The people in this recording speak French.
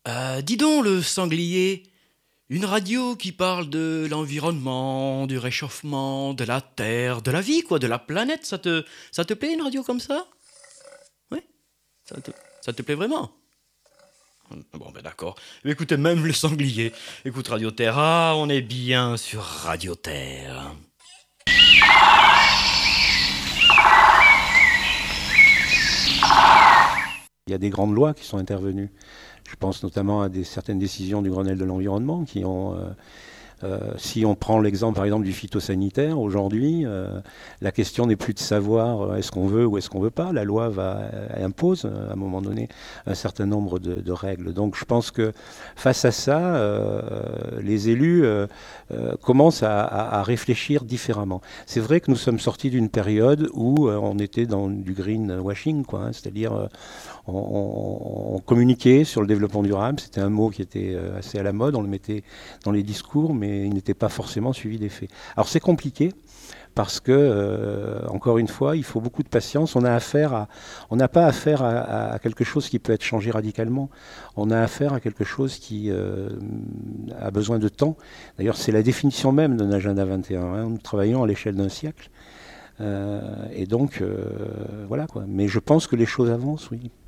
Dis donc, le sanglier, une radio qui parle de l'environnement, du réchauffement, de la Terre, de la vie, quoi, de la planète, ça te plaît une radio comme ça? Oui, ça te, ça te plaît vraiment? Bon, ben d'accord. Mais écoutez, même le sanglier. Écoute Radio Terre, ah, on est bien sur Radio Terre. Il y a des grandes lois qui sont intervenues. Je pense notamment à certaines décisions du Grenelle de l'environnement qui ont si on prend l'exemple par exemple du phytosanitaire, aujourd'hui, la question n'est plus de savoir est-ce qu'on veut ou est-ce qu'on veut pas. La loi impose à un moment donné un certain nombre de règles. Donc je pense que face à ça, les élus commencent à réfléchir différemment. C'est vrai que nous sommes sortis d'une période où on était dans du greenwashing, quoi, hein, c'est-à-dire on communiquait sur le développement durable. C'était un mot qui était assez à la mode. On le mettait dans les discours, mais il n'était pas forcément suivi des faits. Alors c'est compliqué parce que, encore une fois, il faut beaucoup de patience. On n'a pas affaire à quelque chose qui peut être changé radicalement. On a affaire à quelque chose qui a besoin de temps. D'ailleurs, c'est la définition même d'un agenda 21. Hein. Nous travaillons à l'échelle d'un siècle. Et donc, voilà quoi. Mais je pense que les choses avancent, oui.